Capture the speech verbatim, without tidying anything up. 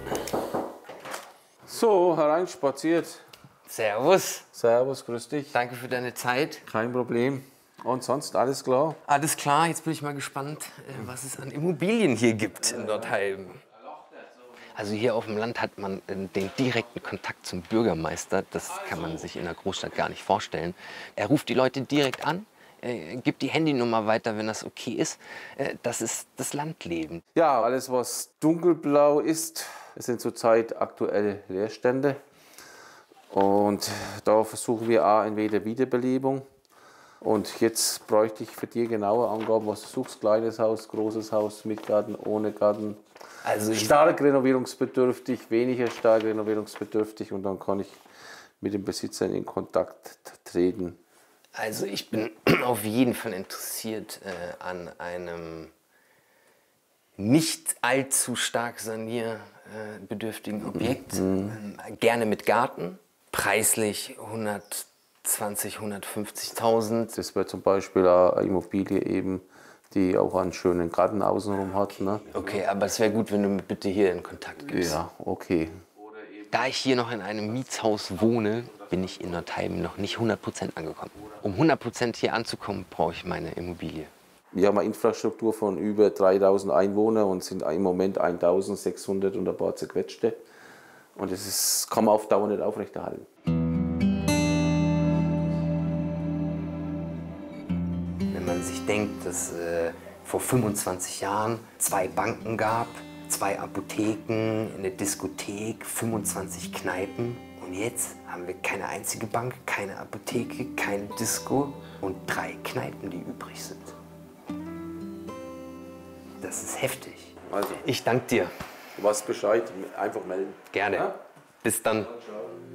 So, hereinspaziert. Servus. Servus, grüß dich. Danke für deine Zeit. Kein Problem. Und sonst alles klar? Alles klar, jetzt bin ich mal gespannt, was es an Immobilien hier gibt in Nordheim. Also hier auf dem Land hat man den direkten Kontakt zum Bürgermeister. Das kann man sich in der Großstadt gar nicht vorstellen. Er ruft die Leute direkt an, äh, gibt die Handynummer weiter, wenn das okay ist. Äh, das ist das Landleben. Ja, alles was dunkelblau ist, es sind zurzeit aktuelle Leerstände. Und da versuchen wir A, entweder Wiederbelebung. Und jetzt bräuchte ich für dich genaue Angaben, was du suchst. Kleines Haus, großes Haus, mit Garten, ohne Garten. Also stark renovierungsbedürftig, weniger stark renovierungsbedürftig. Und dann kann ich mit den Besitzern in Kontakt treten. Also ich bin auf jeden Fall interessiert äh, an einem nicht allzu stark sanierbedürftigen Objekt. Mhm. Ähm, gerne mit Garten. Preislich hundertzwanzig, hundertfünfzigtausend. Das wäre zum Beispiel eine Immobilie eben, die auch einen schönen Garten außenrum hat. Ne? Okay, aber es wäre gut, wenn du mir bitte hier in Kontakt gibst. Ja, okay. Da ich hier noch in einem Mietshaus wohne, bin ich in Nordheim noch nicht hundert Prozent angekommen. Um hundert Prozent hier anzukommen, brauche ich meine Immobilie. Wir haben eine Infrastruktur von über dreitausend Einwohnern und sind im Moment eintausendsechshundert und ein paar zerquetschte. Und das ist, kann man auf Dauer nicht aufrechterhalten. Wenn man sich denkt, dass äh, vor fünfundzwanzig Jahren zwei Banken gab, zwei Apotheken, eine Diskothek, fünfundzwanzig Kneipen. Und jetzt haben wir keine einzige Bank, keine Apotheke, keine Disco und drei Kneipen, die übrig sind. Das ist heftig. Also, ich danke dir. du weißt Bescheid, einfach melden. Gerne. Ja? Bis dann. Ciao.